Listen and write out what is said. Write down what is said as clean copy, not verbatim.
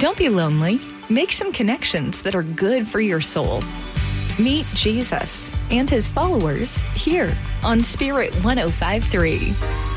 Don't be lonely. Make some connections that are good for your soul. Meet Jesus and his followers here on Spirit 105.3.